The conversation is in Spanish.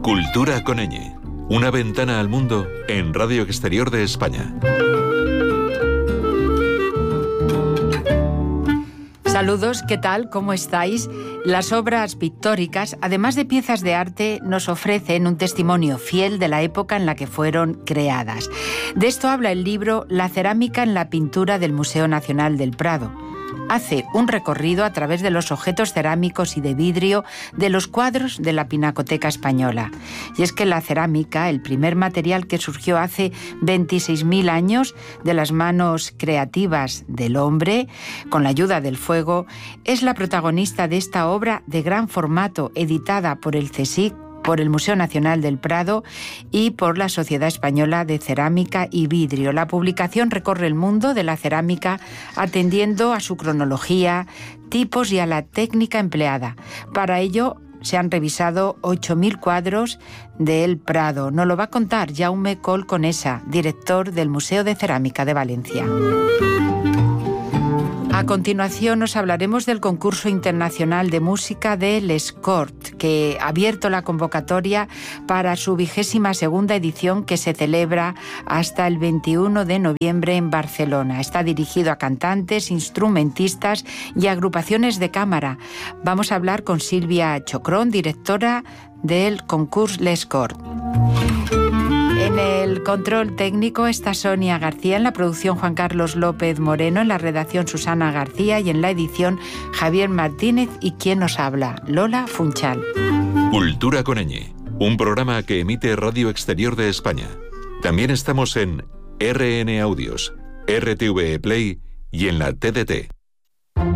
Cultura con ñ. Una ventana al mundo en Radio Exterior de España. Saludos, ¿qué tal? ¿Cómo estáis? Las obras pictóricas, además de piezas de arte, nos ofrecen un testimonio fiel de la época en la que fueron creadas. De esto habla el libro La cerámica en la pintura del Museo Nacional del Prado. Hace un recorrido a través de los objetos cerámicos y de vidrio de los cuadros de la Pinacoteca Española. Y es que la cerámica, el primer material que surgió hace 26.000 años de las manos creativas del hombre, con la ayuda del fuego, es la protagonista de esta obra de gran formato editada por el CSIC, por el Museo Nacional del Prado y por la Sociedad Española de Cerámica y Vidrio. La publicación recorre el mundo de la cerámica atendiendo a su cronología, tipos y a la técnica empleada. Para ello se han revisado 8.000 cuadros del Prado. Nos lo va a contar Jaume Coll Conesa, director del Museo de Cerámica de Valencia. A continuación nos hablaremos del concurso internacional de música de Les Corts, que ha abierto la convocatoria para su 22ª edición, que se celebra hasta el 21 de noviembre en Barcelona. Está dirigido a cantantes, instrumentistas y agrupaciones de cámara. Vamos a hablar con Silvia Chocrón, directora del concurso Les Corts. En el control técnico está Sonia García, en la producción Juan Carlos López Moreno, en la redacción Susana García y en la edición Javier Martínez y quien nos habla, Lola Funchal. Cultura con ñ, un programa que emite Radio Exterior de España. También estamos en RN Audios, RTV Play y en la TDT.